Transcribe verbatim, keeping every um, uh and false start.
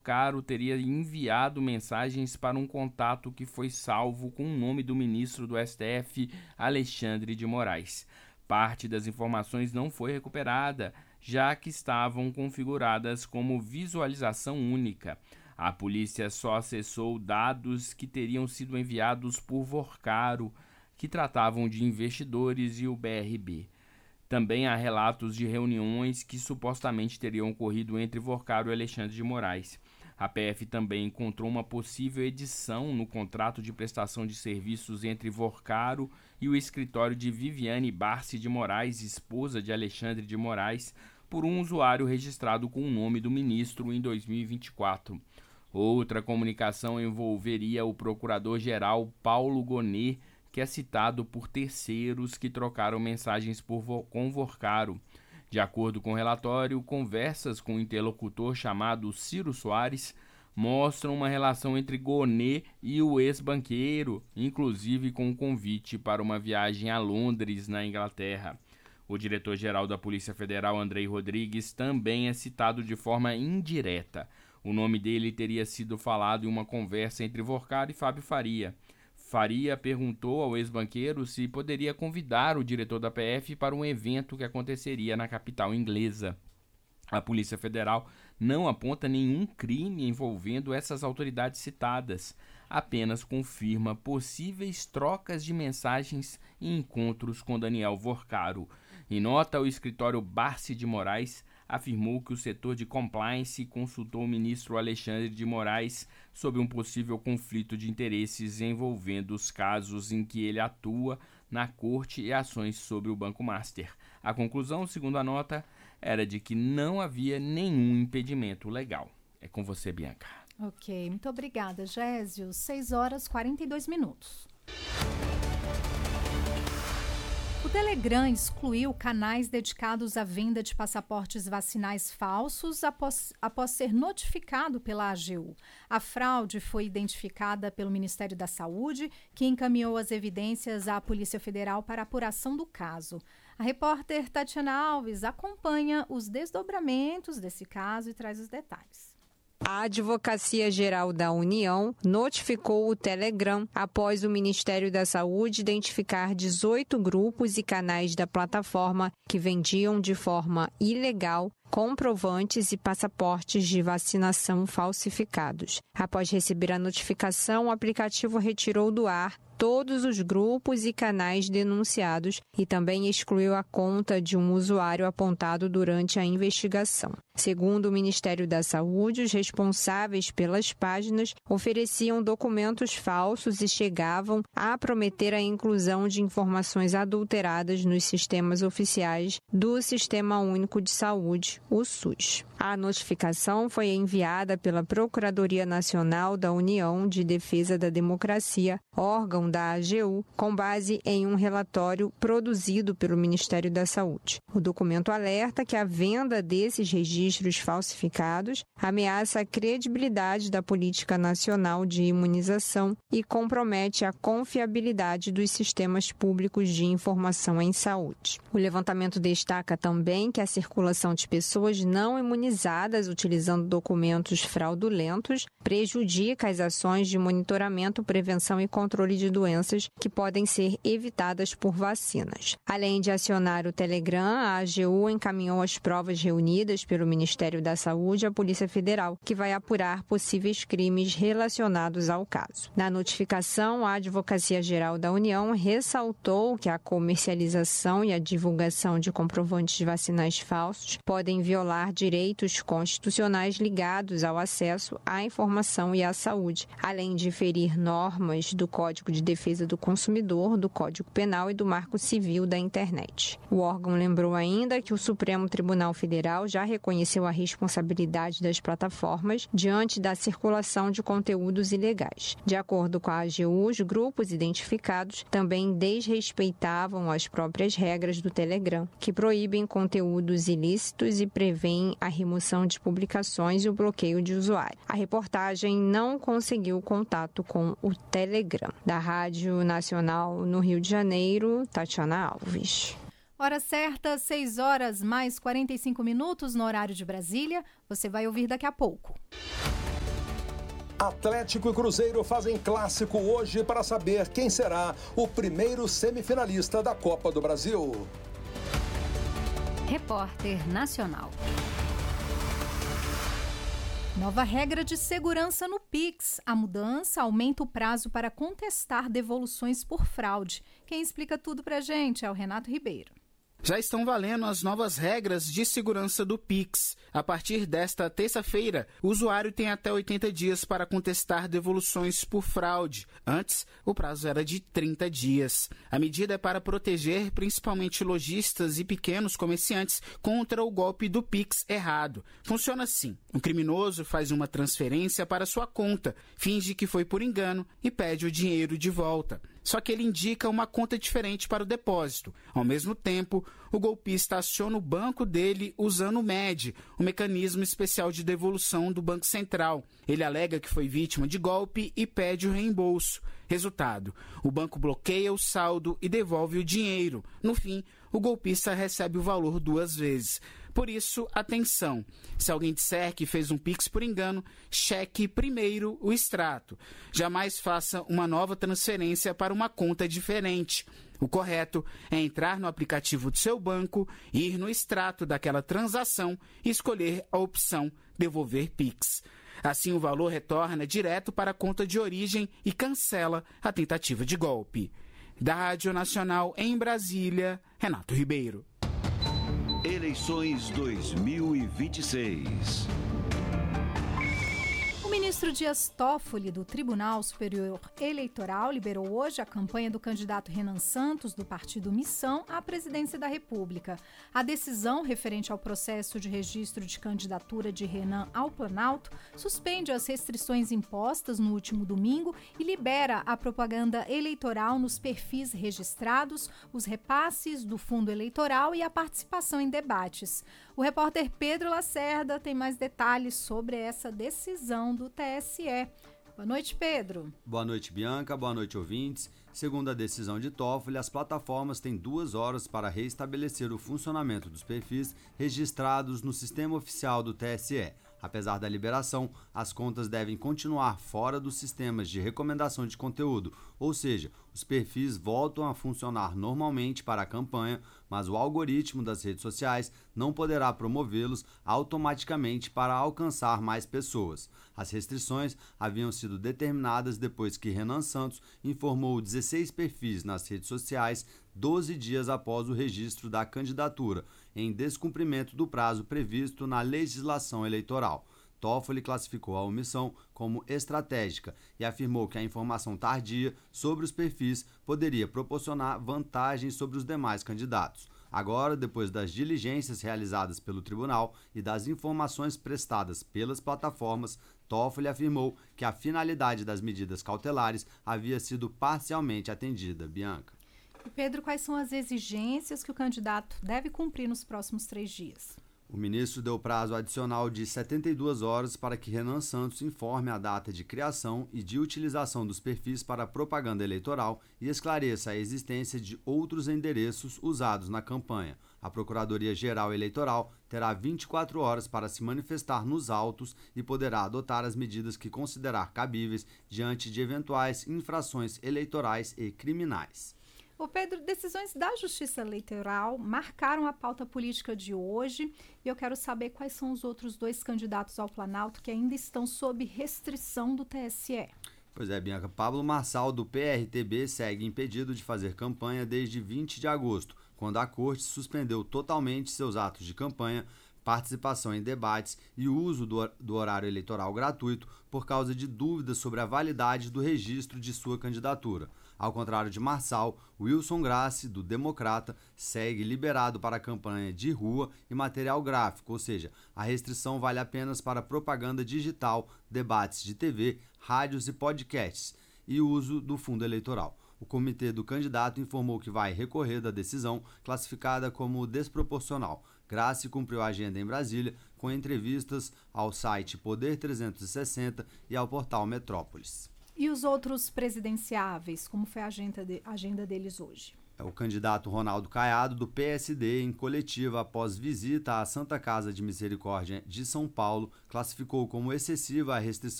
Caro teria enviado mensagens para um contato que foi salvo com o nome do ministro do S T F, Alexandre de Moraes. Parte das informações não foi recuperada, já que estavam configuradas como visualização única. A polícia só acessou dados que teriam sido enviados por Vorcaro, que tratavam de investidores, e o B R B. Também há relatos de reuniões que supostamente teriam ocorrido entre Vorcaro e Alexandre de Moraes. A P F também encontrou uma possível edição no contrato de prestação de serviços entre Vorcaro e o escritório de Viviane Barsi de Moraes, esposa de Alexandre de Moraes, por um usuário registrado com o nome do ministro em dois mil e vinte e quatro. Outra comunicação envolveria o procurador-geral Paulo Gonet, que é citado por terceiros que trocaram mensagens por, com Vorcaro. De acordo com o relatório, conversas com um interlocutor chamado Ciro Soares mostram uma relação entre Gonet e o ex-banqueiro, inclusive com um convite para uma viagem a Londres, na Inglaterra. O diretor-geral da Polícia Federal, Andrei Rodrigues, também é citado de forma indireta. O nome dele teria sido falado em uma conversa entre Vorcaro e Fábio Faria. Faria perguntou ao ex-banqueiro se poderia convidar o diretor da P F para um evento que aconteceria na capital inglesa. A Polícia Federal não aponta nenhum crime envolvendo essas autoridades citadas, apenas confirma possíveis trocas de mensagens e encontros com Daniel Vorcaro. Em nota, o escritório Barsi de Moraes afirmou que o setor de compliance consultou o ministro Alexandre de Moraes sobre um possível conflito de interesses envolvendo os casos em que ele atua na corte e ações sobre o Banco Master. A conclusão, segundo a nota, era de que não havia nenhum impedimento legal. É com você, Bianca. Ok, muito obrigada, Gésio. seis horas e quarenta e dois minutos. O Telegram excluiu canais dedicados à venda de passaportes vacinais falsos após, após ser notificado pela A G U. A fraude foi identificada pelo Ministério da Saúde, que encaminhou as evidências à Polícia Federal para apuração do caso. A repórter Tatiana Alves acompanha os desdobramentos desse caso e traz os detalhes. A Advocacia Geral da União notificou o Telegram após o Ministério da Saúde identificar dezoito grupos e canais da plataforma que vendiam de forma ilegal comprovantes e passaportes de vacinação falsificados. Após receber a notificação, o aplicativo retirou do ar todos os grupos e canais denunciados e também excluiu a conta de um usuário apontado durante a investigação. Segundo o Ministério da Saúde, os responsáveis pelas páginas ofereciam documentos falsos e chegavam a prometer a inclusão de informações adulteradas nos sistemas oficiais do Sistema Único de Saúde, o SUS. A notificação foi enviada pela Procuradoria Nacional da União de Defesa da Democracia, órgão da A G U, com base em um relatório produzido pelo Ministério da Saúde. O documento alerta que a venda desses registros falsificados ameaça a credibilidade da política nacional de imunização e compromete a confiabilidade dos sistemas públicos de informação em saúde. O levantamento destaca também que a circulação de pessoas não imunizadas utilizando documentos fraudulentos prejudica as ações de monitoramento, prevenção e controle de doenças que podem ser evitadas por vacinas. Além de acionar o Telegram, a A G U encaminhou as provas reunidas pelo Ministério da Saúde à Polícia Federal, que vai apurar possíveis crimes relacionados ao caso. Na notificação, a Advocacia Geral da União ressaltou que a comercialização e a divulgação de comprovantes vacinais falsos podem violar direitos constitucionais ligados ao acesso à informação e à saúde, além de ferir normas do Código de Defesa do Consumidor, do Código Penal e do Marco Civil da Internet. O órgão lembrou ainda que o Supremo Tribunal Federal já reconheceu a responsabilidade das plataformas diante da circulação de conteúdos ilegais. De acordo com a A G U, os grupos identificados também desrespeitavam as próprias regras do Telegram, que proíbem conteúdos ilícitos e prevêem a remoção de publicações e o bloqueio de usuário. A reportagem não conseguiu contato com o Telegram. Da Rádio Nacional no Rio de Janeiro, Tatiana Alves. Hora certa, seis horas mais quarenta e cinco minutos no horário de Brasília. Você vai ouvir daqui a pouco. Atlético e Cruzeiro fazem clássico hoje para saber quem será o primeiro semifinalista da Copa do Brasil. Repórter Nacional. Nova regra de segurança no Pix. A mudança aumenta o prazo para contestar devoluções por fraude. Quem explica tudo pra gente é o Renato Ribeiro. Já estão valendo as novas regras de segurança do Pix. A partir desta terça-feira, o usuário tem até oitenta dias para contestar devoluções por fraude. Antes, o prazo era de trinta dias. A medida é para proteger principalmente lojistas e pequenos comerciantes contra o golpe do Pix errado. Funciona assim: o criminoso faz uma transferência para sua conta, finge que foi por engano e pede o dinheiro de volta. Só que ele indica uma conta diferente para o depósito. Ao mesmo tempo, o golpista aciona o banco dele usando o M E D, o mecanismo especial de devolução do Banco Central. Ele alega que foi vítima de golpe e pede o reembolso. Resultado: o banco bloqueia o saldo e devolve o dinheiro. No fim, o golpista recebe o valor duas vezes. Por isso, atenção, se alguém disser que fez um Pix por engano, cheque primeiro o extrato. Jamais faça uma nova transferência para uma conta diferente. O correto é entrar no aplicativo do seu banco, ir no extrato daquela transação e escolher a opção Devolver Pix. Assim, o valor retorna direto para a conta de origem e cancela a tentativa de golpe. Da Rádio Nacional em Brasília, Renato Ribeiro. Eleições dois mil e vinte e seis. O ministro Dias Toffoli, do Tribunal Superior Eleitoral, liberou hoje a campanha do candidato Renan Santos, do partido Missão, à presidência da República. A decisão referente ao processo de registro de candidatura de Renan ao Planalto suspende as restrições impostas no último domingo e libera a propaganda eleitoral nos perfis registrados, os repasses do fundo eleitoral e a participação em debates. O repórter Pedro Lacerda tem mais detalhes sobre essa decisão do T S E. Boa noite, Pedro. Boa noite, Bianca. Boa noite, ouvintes. Segundo a decisão de Toffoli, as plataformas têm duas horas para reestabelecer o funcionamento dos perfis registrados no sistema oficial do T S E. Apesar da liberação, as contas devem continuar fora dos sistemas de recomendação de conteúdo, ou seja, os perfis voltam a funcionar normalmente para a campanha, mas o algoritmo das redes sociais não poderá promovê-los automaticamente para alcançar mais pessoas. As restrições haviam sido determinadas depois que Renan Santos informou dezesseis perfis nas redes sociais doze dias após o registro da candidatura, em descumprimento do prazo previsto na legislação eleitoral. Toffoli classificou a omissão como estratégica e afirmou que a informação tardia sobre os perfis poderia proporcionar vantagens sobre os demais candidatos. Agora, depois das diligências realizadas pelo tribunal e das informações prestadas pelas plataformas, Toffoli afirmou que a finalidade das medidas cautelares havia sido parcialmente atendida. Bianca. E Pedro, quais são as exigências que o candidato deve cumprir nos próximos três dias? O ministro deu prazo adicional de setenta e duas horas para que Renan Santos informe a data de criação e de utilização dos perfis para propaganda eleitoral e esclareça a existência de outros endereços usados na campanha. A Procuradoria-Geral Eleitoral terá vinte e quatro horas para se manifestar nos autos e poderá adotar as medidas que considerar cabíveis diante de eventuais infrações eleitorais e criminais. Ô Pedro, decisões da Justiça Eleitoral marcaram a pauta política de hoje e eu quero saber quais são os outros dois candidatos ao Planalto que ainda estão sob restrição do T S E. Pois é, Bianca. Pablo Marçal, do P R T B, segue impedido de fazer campanha desde vinte de agosto, quando a Corte suspendeu totalmente seus atos de campanha, participação em debates e uso do, do horário eleitoral gratuito por causa de dúvidas sobre a validade do registro de sua candidatura. Ao contrário de Marçal, Wilson Grassi, do Democrata, segue liberado para a campanha de rua e material gráfico, ou seja, a restrição vale apenas para propaganda digital, debates de T V, rádios e podcasts e uso do fundo eleitoral. O comitê do candidato informou que vai recorrer da decisão, classificada como desproporcional. Grassi cumpriu a agenda em Brasília, com entrevistas ao site Poder trezentos e sessenta e ao portal Metrópolis. E os outros presidenciáveis, como foi a agenda, de, a agenda deles hoje? O candidato Ronaldo Caiado, do P S D, em coletiva após visita à Santa Casa de Misericórdia de São Paulo, classificou como excessiva a restrição